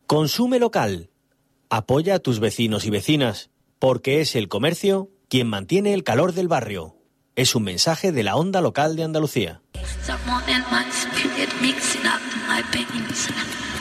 Consume local. Apoya a tus vecinos y vecinas, porque es el comercio quien mantiene el calor del barrio. Es un mensaje de la Onda Local de Andalucía.